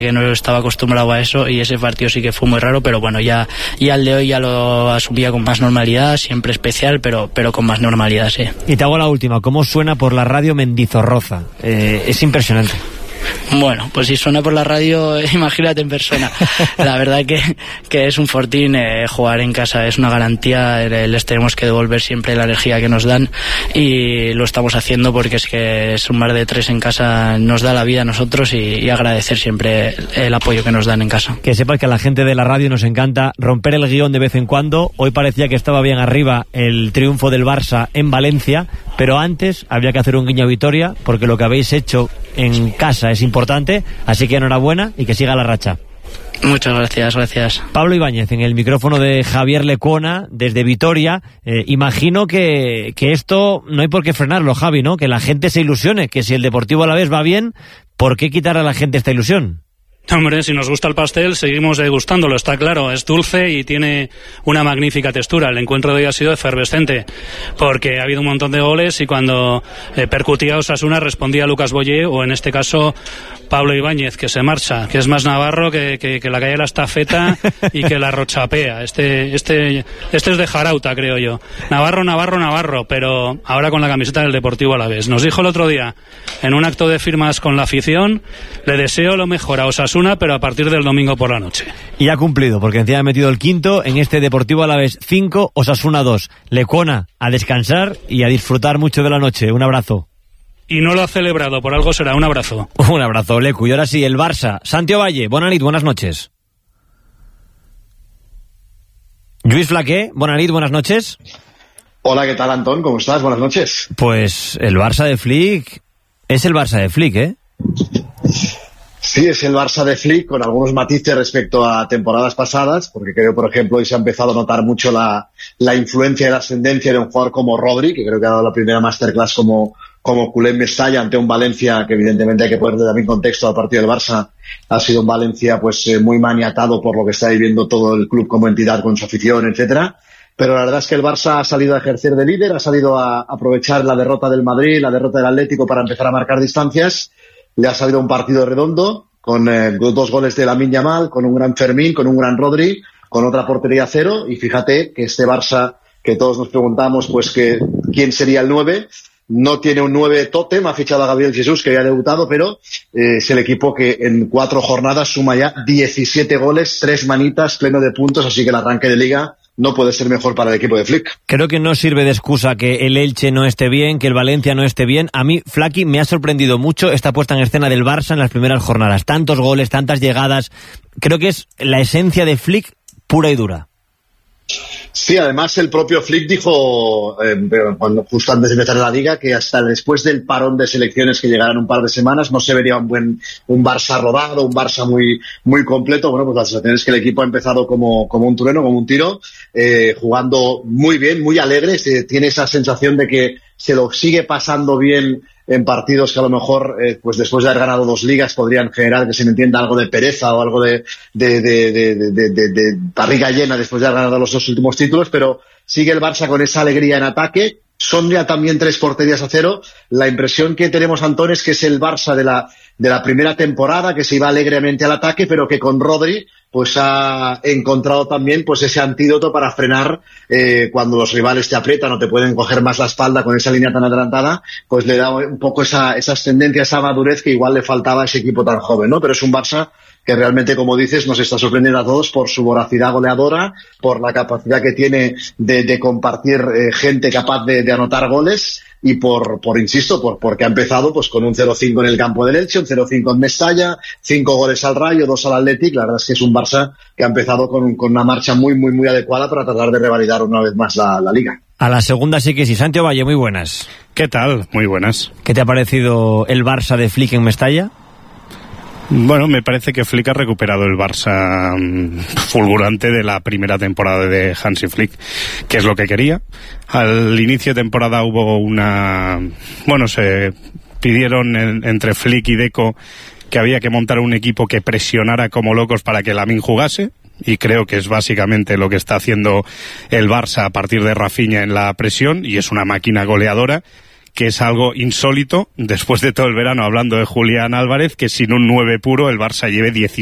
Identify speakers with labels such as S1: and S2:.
S1: que no estaba acostumbrado a eso, y ese partido sí que fue muy raro, pero bueno, ya el de hoy ya lo asumía con más normalidad, siempre especial, pero con más normalidad, sí.
S2: Y te hago la última, ¿cómo suena por la radio Mendizorroza? Es impresionante.
S1: Bueno, pues si suena por la radio, imagínate en persona. La verdad que es un fortín, jugar en casa es una garantía, les tenemos que devolver siempre la energía que nos dan, y lo estamos haciendo porque es que sumar de 3 en casa nos da la vida a nosotros, y agradecer siempre el apoyo que nos dan en casa.
S2: Que sepas que a la gente de la radio nos encanta romper el guión de vez en cuando. Hoy parecía que estaba bien arriba el triunfo del Barça en Valencia, pero antes había que hacer un guiño a Vitoria, porque lo que habéis hecho en casa es importante, así que enhorabuena y que siga la racha.
S1: Muchas gracias.
S2: Pablo Ibáñez, en el micrófono de Javier Lecuona, desde Vitoria. Imagino que esto no hay por qué frenarlo, Javi, ¿no? Que la gente se ilusione, que si el Deportivo Alavés va bien, ¿por qué quitar a la gente esta ilusión?
S3: Hombre, si nos gusta el pastel, seguimos degustándolo, está claro, es dulce y tiene una magnífica textura. El encuentro de hoy ha sido efervescente, porque ha habido un montón de goles, y cuando percutía Osasuna respondía Lucas Boyé, o en este caso Pablo Ibáñez, que se marcha, que es más navarro que la calle de la estafeta y que la rochapea. Este es de Jarauta, creo yo. Navarro, pero ahora con la camiseta del Deportivo Alavés. Nos dijo el otro día, en un acto de firmas con la afición, le deseo lo mejor a Osasuna, pero a partir del domingo por la noche.
S2: Y ha cumplido, porque encima ha metido el quinto en este Deportivo Alavés 5, Osasuna 2. Lecuona, a descansar y a disfrutar mucho de la noche. Un abrazo.
S3: Y no lo ha celebrado, por algo será. Un abrazo.
S2: Un abrazo, Lecu. Y ahora sí, el Barça. Santi Ovalle, bona nit, buenas noches. Lluís Flaqué, bona nit, buenas noches.
S4: Hola, ¿qué tal, Antón? ¿Cómo estás? Buenas noches.
S2: Pues el Barça de Flick es el Barça de Flick, ¿eh?
S4: Sí, es el Barça de Flick, con algunos matices respecto a temporadas pasadas, porque creo, por ejemplo, hoy se ha empezado a notar mucho la influencia y la ascendencia de un jugador como Rodri, que creo que ha dado la primera masterclass como culé en Mestalla ante un Valencia, que evidentemente hay que poner también contexto al partido del Barça. Ha sido un Valencia pues muy maniatado por lo que está viviendo todo el club como entidad, con su afición, etcétera. Pero la verdad es que el Barça ha salido a ejercer de líder, ha salido a aprovechar la derrota del Madrid, la derrota del Atlético, para empezar a marcar distancias. Le ha salido un partido redondo, con 2 goles de Lamine Yamal, con un gran Fermín, con un gran Rodri, con otra portería 0, y fíjate que este Barça, que todos nos preguntamos pues que quién sería el 9, no tiene un 9 tótem, ha fichado a Gabriel Jesús, que ya ha debutado, pero es el equipo que en 4 jornadas suma ya 17 goles, 3 manitas, pleno de puntos, así que el arranque de Liga no puede ser mejor para el equipo de Flick.
S2: Creo que no sirve de excusa que el Elche no esté bien, que el Valencia no esté bien. A mí, Flaki, me ha sorprendido mucho esta puesta en escena del Barça en las primeras jornadas. Tantos goles, tantas llegadas. Creo que es la esencia de Flick pura y dura.
S4: Sí, además el propio Flick dijo, justo antes de empezar la Liga, que hasta después del parón de selecciones que llegarán un par de semanas no se vería un Barça rodado, un Barça muy completo. Bueno, pues la sensación es que el equipo ha empezado como un trueno, como un tiro, jugando muy bien, muy alegre. Tiene esa sensación de que se lo sigue pasando bien en partidos que a lo mejor pues después de haber ganado 2 ligas podrían generar, que se me entienda, algo de pereza o algo de barriga llena después de haber ganado los 2 últimos títulos, pero sigue el Barça con esa alegría en ataque. Son ya también 3 porterías a 0. La impresión que tenemos, Antón, es que es el Barça de la primera temporada, que se iba alegremente al ataque, pero que con Rodri pues ha encontrado también pues ese antídoto para frenar cuando los rivales te aprietan o te pueden coger más la espalda con esa línea tan adelantada, pues le da un poco esa ascendencia, esa madurez que igual le faltaba a ese equipo tan joven, ¿no? Pero es un Barça que realmente, como dices, nos está sorprendiendo a todos por su voracidad goleadora, por la capacidad que tiene de compartir gente capaz de anotar goles, y porque ha empezado pues con un 0-5 en el campo del Elche, un 0-5 en Mestalla, 5 goles al Rayo, 2 al Athletic. La verdad es que es un Barça que ha empezado con una marcha muy adecuada para tratar de revalidar una vez más la Liga.
S2: A la segunda sí que sí. Santi Ovalle, muy buenas.
S3: ¿Qué tal? Muy buenas.
S2: ¿Qué te ha parecido el Barça de Flick en Mestalla?
S3: Bueno, me parece que Flick ha recuperado el Barça fulgurante de la primera temporada de Hansi Flick, que es lo que quería. Al inicio de temporada hubo se pidieron entre Flick y Deco que había que montar un equipo que presionara como locos para que Lamine jugase, y creo que es básicamente lo que está haciendo el Barça a partir de Rafinha en la presión, y es una máquina goleadora
S5: que es algo insólito, después de todo el verano hablando de Julián Álvarez, que sin un 9 puro el Barça lleve 17